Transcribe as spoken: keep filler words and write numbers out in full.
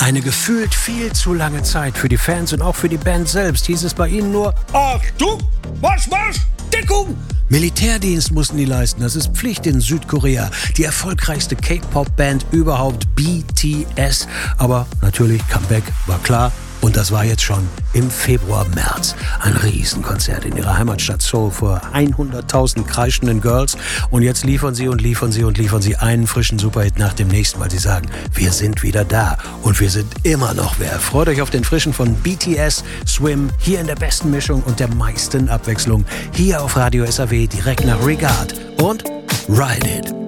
Eine gefühlt viel zu lange Zeit für die Fans und auch für die Band selbst hieß es bei ihnen nur: Achtung, Marsch, Marsch, Deckung! Militärdienst mussten die leisten, das ist Pflicht in Südkorea. Die erfolgreichste K-Pop-Band überhaupt, B T S. Aber natürlich, Comeback war klar. Und das war jetzt schon im Februar, März. Ein Riesenkonzert in ihrer Heimatstadt Seoul vor hunderttausend kreischenden Girls. Und jetzt liefern sie und liefern sie und liefern sie einen frischen Superhit nach dem nächsten, weil sie sagen, wir sind wieder da. Und wir sind immer noch wer. Freut euch auf den frischen von B T S, Swim, hier in der besten Mischung und der meisten Abwechslung. Hier auf Radio S A W, direkt nach Regard. Und Ride It.